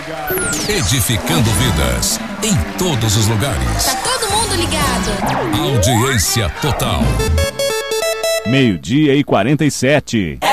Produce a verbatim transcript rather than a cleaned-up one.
Edificando vidas em todos os lugares. Tá todo mundo ligado. Audiência total. Meio-dia e quarenta e sete.